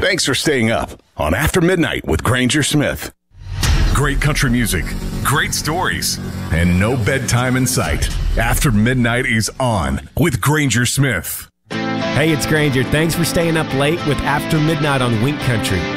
Thanks for staying up on After Midnight with Granger Smith. Great country music, great stories, and no bedtime in sight. After Midnight is on with Granger Smith. Hey, it's Granger. Thanks for staying up late with After Midnight on Wink Country.